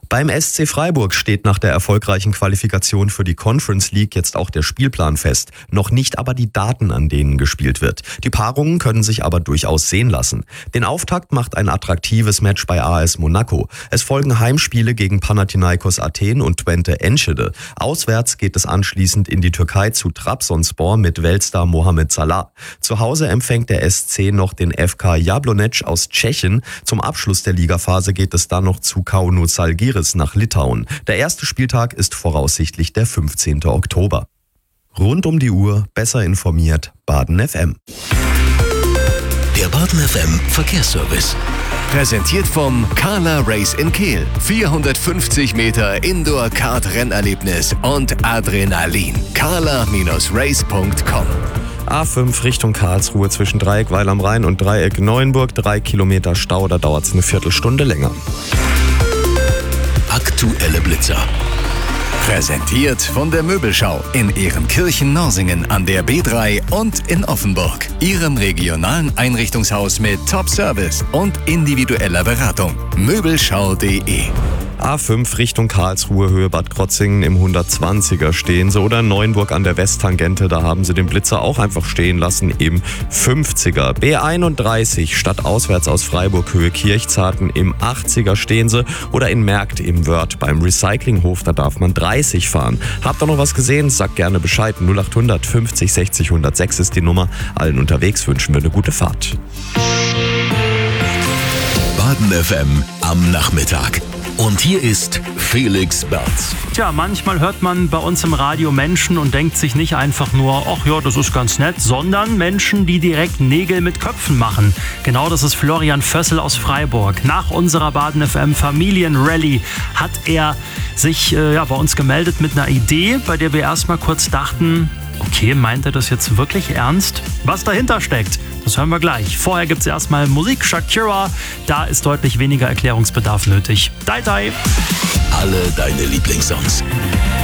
Beim SC Freiburg steht nach der erfolgreichen Qualifikation für die Conference League jetzt auch der Spielplan fest. Noch nicht aber die Daten, an denen gespielt wird. Die Paarungen können sich aber durchaus sehen lassen. Den Auftakt macht ein attraktives Match bei AS Monaco. Es folgen Heimspiele gegen Panathinaikos Athen und Twente Enschede. Auswärts geht es anschließend in die Türkei zu Trabzonspor mit Weltstar Mohamed Salah. Zu Hause empfängt der SC noch den FK Jablonec aus Tschechien. Zum Abschluss der Ligaphase geht es dann noch zu Kaunas Žalgiris nach Litauen. Der erste Spieltag ist voraussichtlich der 15. Oktober. Rund um die Uhr, besser informiert, Baden FM. Der Baden FM Verkehrsservice. Präsentiert vom Carla Race in Kehl. 450 Meter Indoor-Kart-Rennerlebnis und Adrenalin. carla-race.com. A5 Richtung Karlsruhe zwischen Dreieck Weil am Rhein und Dreieck Neuenburg. 3 Kilometer Stau, da dauert es eine Viertelstunde länger. Aktuelle Blitzer. Präsentiert von der Möbelschau in Ehrenkirchen-Norsingen an der B3 und in Offenburg. Ihrem regionalen Einrichtungshaus mit Top-Service und individueller Beratung. Möbelschau.de. A5 Richtung Karlsruhe, Höhe Bad Krotzingen im 120er stehen sie, oder Neuenburg an der Westtangente, da haben sie den Blitzer auch einfach stehen lassen im 50er. B31 stadtauswärts aus Freiburg, Höhe Kirchzarten im 80er stehen sie, oder in Märkt im Wörth beim Recyclinghof, da darf man 30 fahren. Habt ihr noch was gesehen? Sagt gerne Bescheid. 0800 50 60 106 ist die Nummer. Allen unterwegs wünschen wir eine gute Fahrt. Baden FM am Nachmittag. Und hier ist Felix Berz. Tja, manchmal hört man bei uns im Radio Menschen und denkt sich nicht einfach nur, ach ja, das ist ganz nett, sondern Menschen, die direkt Nägel mit Köpfen machen. Genau, das ist Florian Vössel aus Freiburg. Nach unserer Baden FM Familienrallye hat er sich bei uns gemeldet mit einer Idee, bei der wir erstmal kurz dachten, okay, meint er das jetzt wirklich ernst? Was dahinter steckt, das hören wir gleich. Vorher gibt es erstmal Musik, Shakira. Da ist deutlich weniger Erklärungsbedarf nötig. Die, die. Alle deine Lieblingssongs.